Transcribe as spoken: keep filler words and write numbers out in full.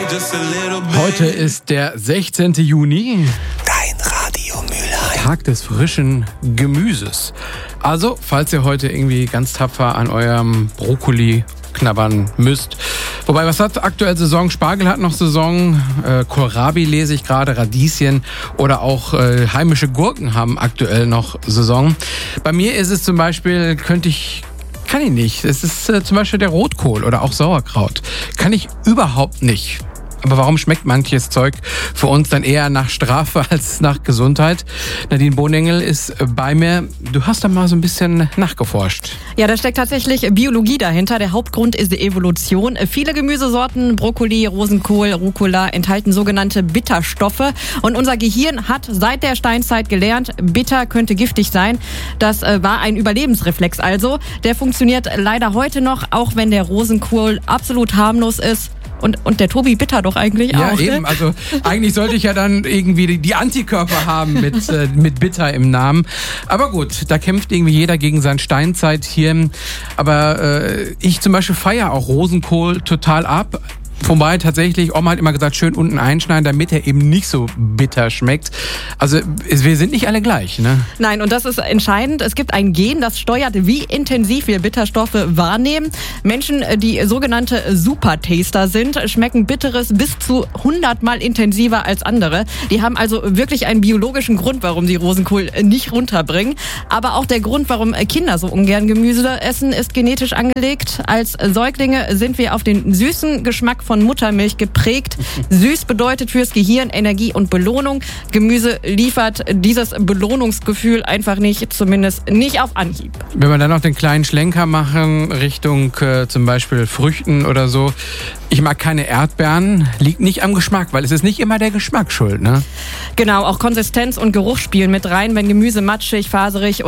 Heute ist der sechzehnte Juni. Dein Radio Mülheim. Tag des frischen Gemüses. Also, falls ihr heute irgendwie ganz tapfer an eurem Brokkoli knabbern müsst. Wobei, was hat aktuell Saison? Spargel hat noch Saison, äh, Kohlrabi lese ich gerade, Radieschen oder auch äh, heimische Gurken haben aktuell noch Saison. Bei mir ist es zum Beispiel, könnte ich, kann ich nicht. Es ist äh, zum Beispiel der Rotkohl oder auch Sauerkraut. Kann ich überhaupt nicht. Aber warum schmeckt manches Zeug für uns dann eher nach Strafe als nach Gesundheit? Nadine Bohnengel ist bei mir. Du hast da mal so ein bisschen nachgeforscht. Ja, da steckt tatsächlich Biologie dahinter. Der Hauptgrund ist die Evolution. Viele Gemüsesorten, Brokkoli, Rosenkohl, Rucola, enthalten sogenannte Bitterstoffe. Und unser Gehirn hat seit der Steinzeit gelernt, bitter könnte giftig sein. Das war ein Überlebensreflex also. Der funktioniert leider heute noch, auch wenn der Rosenkohl absolut harmlos ist. Und, und der Tobi bitter doch eigentlich ja, auch. Ja, eben. Ne? Also eigentlich sollte ich ja dann irgendwie die, die Antikörper haben mit, äh, mit bitter im Namen. Aber gut, da kämpft irgendwie jeder gegen sein Steinzeithirn. Aber äh, ich zum Beispiel feiere auch Rosenkohl total ab. Wobei tatsächlich, Oma hat immer gesagt, schön unten einschneiden, damit er eben nicht so bitter schmeckt. Also wir sind nicht alle gleich, ne? Nein, und das ist entscheidend. Es gibt ein Gen, das steuert, wie intensiv wir Bitterstoffe wahrnehmen. Menschen, die sogenannte Supertaster sind, schmecken Bitteres bis zu hundert Mal intensiver als andere. Die haben also wirklich einen biologischen Grund, warum sie Rosenkohl nicht runterbringen. Aber auch der Grund, warum Kinder so ungern Gemüse essen, ist genetisch angelegt. Als Säuglinge sind wir auf den süßen Geschmack von Muttermilch geprägt. Süß bedeutet fürs Gehirn Energie und Belohnung. Gemüse liefert dieses Belohnungsgefühl einfach nicht, zumindest nicht auf Anhieb. Wenn wir dann noch den kleinen Schlenker machen Richtung äh, zum Beispiel Früchten oder so. Ich mag keine Erdbeeren, liegt nicht am Geschmack, weil es ist nicht immer der Geschmack schuld, ne? Genau, auch Konsistenz und Geruch spielen mit rein, wenn Gemüse matschig, faserig